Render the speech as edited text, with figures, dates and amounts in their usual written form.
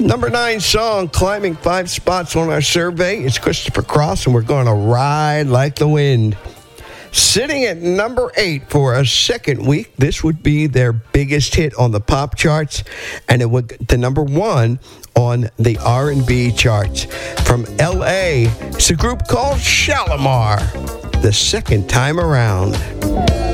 Number 9 song, climbing 5 spots on our survey, is Christopher Cross, and we're going to ride like the wind. Sitting at number 8 for a second week, this would be their biggest hit on the pop charts, and it would the number 1 on the R&B charts. From L.A., it's a group called Shalimar, The Second Time Around.